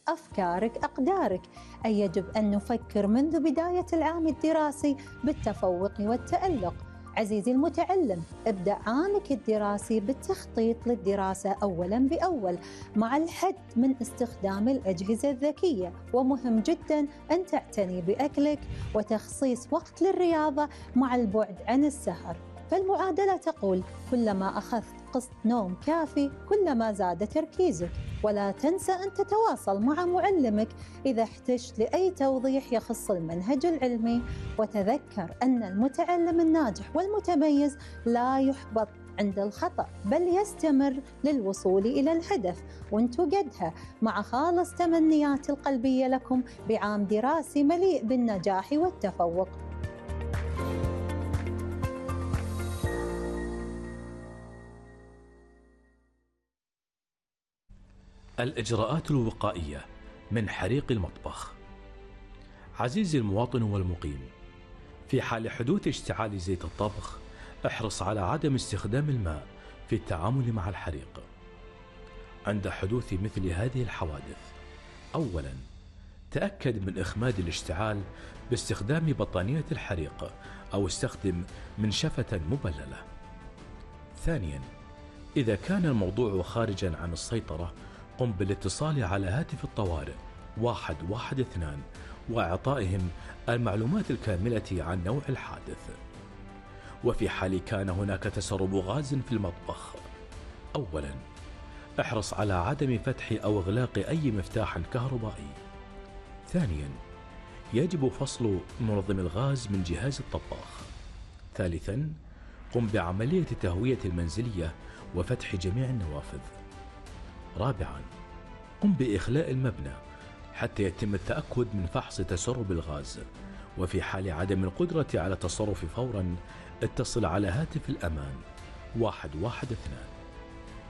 أفكارك، أقدارك. أي يجب أن نفكر منذ بداية العام الدراسي بالتفوق والتألق. عزيزي المتعلم، ابدأ عامك الدراسي بالتخطيط للدراسة أولاً بأول، مع الحد من استخدام الأجهزة الذكية. ومهم جداً أن تعتني بأكلك وتخصيص وقت للرياضة مع البعد عن السهر. فالمعادلة تقول: كلما أخذت قسط نوم كافي كلما زاد تركيزك. ولا تنسى أن تتواصل مع معلمك إذا احتجت لأي توضيح يخص المنهج العلمي. وتذكر أن المتعلم الناجح والمتميز لا يحبط عند الخطأ، بل يستمر للوصول إلى الهدف. وانتو قدها، مع خالص تمنياتي القلبية لكم بعام دراسي مليء بالنجاح والتفوق. الإجراءات الوقائية من حريق المطبخ. عزيزي المواطن والمقيم، في حال حدوث اشتعال زيت الطبخ احرص على عدم استخدام الماء في التعامل مع الحريق. عند حدوث مثل هذه الحوادث، أولا تأكد من إخماد الاشتعال باستخدام بطانية الحريق أو استخدم منشفة مبللة. ثانيا، إذا كان الموضوع خارجا عن السيطرة قم بالاتصال على هاتف الطوارئ 112 وإعطائهم المعلومات الكاملة عن نوع الحادث. وفي حال كان هناك تسرب غاز في المطبخ، أولا احرص على عدم فتح أو إغلاق أي مفتاح كهربائي. ثانيا، يجب فصل منظم الغاز من جهاز الطباخ. ثالثا، قم بعملية التهوية المنزلية وفتح جميع النوافذ. رابعا، قم بإخلاء المبنى حتى يتم التأكد من فحص تسرب الغاز. وفي حال عدم القدرة على التصرف فورا اتصل على هاتف الأمان 112.